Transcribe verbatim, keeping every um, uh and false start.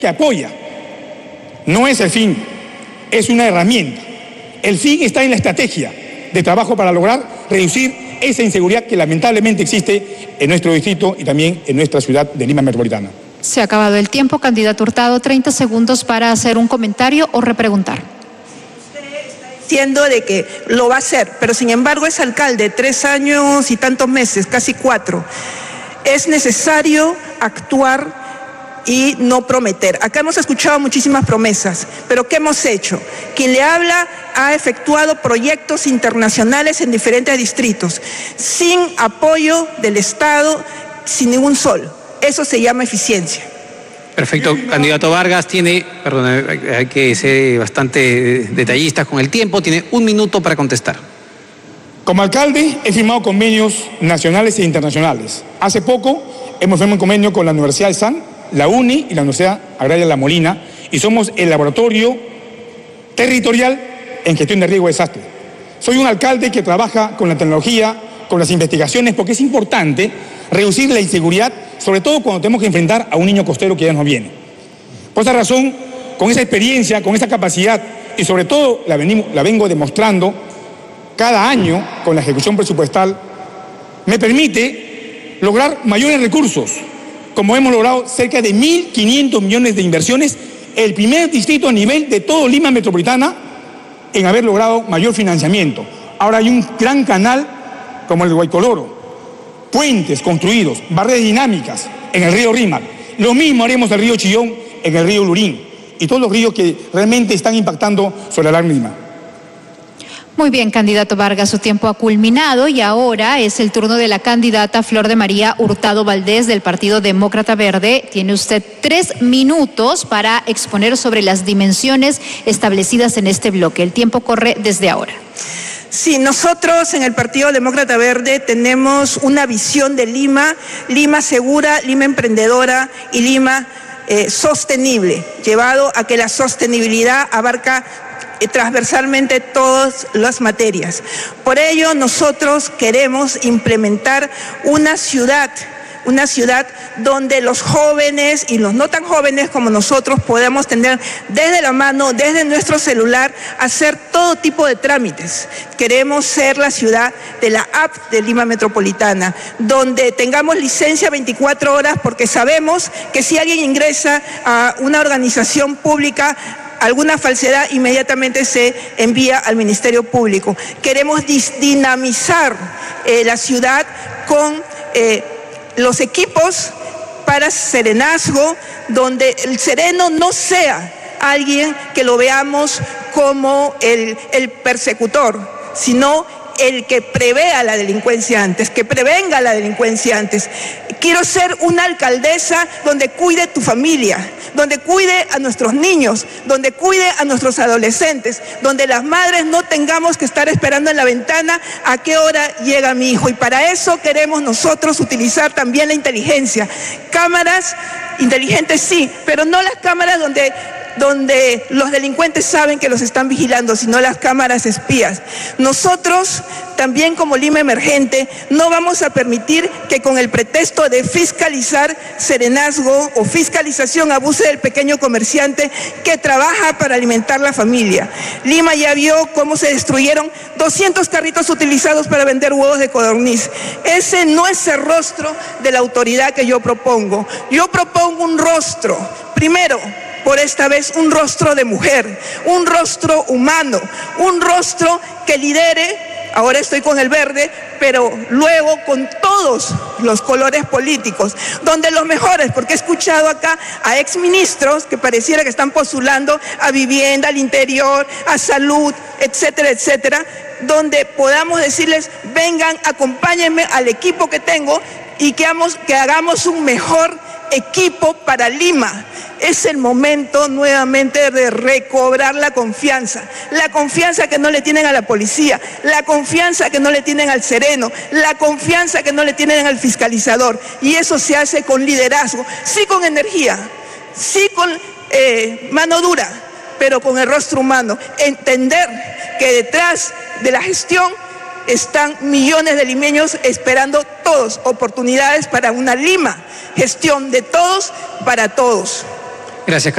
que apoya. No es el fin, es una herramienta. El fin está en la estrategia de trabajo para lograr reducir esa inseguridad que lamentablemente existe en nuestro distrito y también en nuestra ciudad de Lima Metropolitana. Se ha acabado el tiempo, candidato Hurtado, treinta segundos para hacer un comentario o repreguntar. Diciendo de que lo va a hacer, pero sin embargo es alcalde, tres años y tantos meses, casi cuatro. Es necesario actuar y no prometer. Acá hemos escuchado muchísimas promesas, pero ¿qué hemos hecho? Quien le habla ha efectuado proyectos internacionales en diferentes distritos, sin apoyo del Estado, sin ningún sol. Eso se llama eficiencia. Perfecto, candidato Vargas, tiene, perdón, hay que ser bastante detallistas con el tiempo, tiene un minuto para contestar. Como alcalde he firmado convenios nacionales e internacionales. Hace poco hemos firmado un convenio con la Universidad del S A N, la UNI y la Universidad Agraria La Molina, y somos el laboratorio territorial en gestión de riesgo de desastre. Soy un alcalde que trabaja con la tecnología, con las investigaciones, porque es importante reducir la inseguridad, sobre todo cuando tenemos que enfrentar a un niño costero que ya nos viene. Por esa razón, con esa experiencia, con esa capacidad, y sobre todo la, venimos, la vengo demostrando cada año con la ejecución presupuestal, me permite lograr mayores recursos, como hemos logrado cerca de mil quinientos millones de inversiones, el primer distrito a nivel de todo Lima Metropolitana en haber logrado mayor financiamiento. Ahora hay un gran canal como el de Guaycoloro, puentes construidos, barreras dinámicas en el río Rímac. Lo mismo haremos en el río Chillón, en el río Lurín, y todos los ríos que realmente están impactando sobre la Lima. Muy bien, candidato Vargas, su tiempo ha culminado y ahora es el turno de la candidata Flor de María Hurtado Valdés del Partido Demócrata Verde. Tiene usted tres minutos para exponer sobre las dimensiones establecidas en este bloque. El tiempo corre desde ahora. Sí, nosotros en el Partido Demócrata Verde tenemos una visión de Lima, Lima segura, Lima emprendedora y Lima eh, sostenible, llevado a que la sostenibilidad abarca transversalmente todas las materias. Por ello, nosotros queremos implementar una ciudad, una ciudad donde los jóvenes y los no tan jóvenes como nosotros podamos tener desde la mano, desde nuestro celular, hacer todo tipo de trámites. Queremos ser la ciudad de la app de Lima Metropolitana, donde tengamos licencia veinticuatro horas, porque sabemos que si alguien ingresa a una organización pública, alguna falsedad inmediatamente se envía al Ministerio Público. Queremos dinamizar eh, la ciudad con eh, los equipos para serenazgo, donde el sereno no sea alguien que lo veamos como el, el persecutor, sino el que prevea la delincuencia antes, que prevenga la delincuencia antes. Quiero ser una alcaldesa donde cuide tu familia, donde cuide a nuestros niños, donde cuide a nuestros adolescentes, donde las madres no tengamos que estar esperando en la ventana a qué hora llega mi hijo. Y para eso queremos nosotros utilizar también la inteligencia. Cámaras inteligentes sí, pero no las cámaras donde... donde los delincuentes saben que los están vigilando, sino las cámaras espías. Nosotros, también como Lima Emergente, no vamos a permitir que con el pretexto de fiscalizar serenazgo o fiscalización abuse del pequeño comerciante que trabaja para alimentar la familia. Lima ya vio cómo se destruyeron doscientos carritos utilizados para vender huevos de codorniz. Ese no es el rostro de la autoridad que yo propongo. Yo propongo un rostro, primero, por esta vez un rostro de mujer, un rostro humano, un rostro que lidere, ahora estoy con el verde, pero luego con todos los colores políticos, donde los mejores, porque he escuchado acá a exministros que pareciera que están postulando a vivienda, al interior, a salud, etcétera, etcétera, donde podamos decirles, vengan, acompáñenme al equipo que tengo y que hagamos, que hagamos un mejor equipo para Lima. Es el momento nuevamente de recobrar la confianza, la confianza que no le tienen a la policía, la confianza que no le tienen al sereno, la confianza que no le tienen al fiscalizador. Y eso se hace con liderazgo, sí con energía, sí con eh, mano dura, pero con el rostro humano. Entender que detrás de la gestión están millones de limeños esperando todos oportunidades para una Lima, gestión de todos para todos. Gracias.